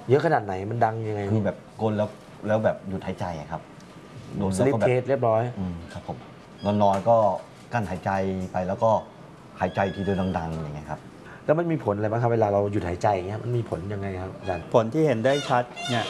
เยอะขนาดไหนมันดังยังไงคือแบบกลแล้วแบบหยุดหายใจอะครับโดนสแล้วลิปก็แบเคบสเรียบร้อยครับผมนอนก็กั้นหายใจไปแล้วก็หายใจทีเดียวดังๆอย่างเงี้ยครับแล้วมันมีผลอะไรบ้างครับเวลาเราหยุดหายใจอย่างเงี้ยมันมีผลยังไงครับอาจารย์ผลที่เห็นได้ชัดเนี่ย